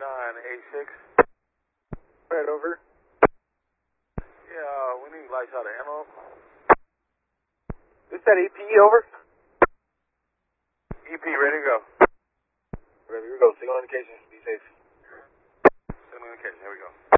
986. Right over. Yeah, we need lights out of ammo. Is that EP over? EP, ready to go. Ready to go. Signal indication. Be safe. Signal indication, here we go.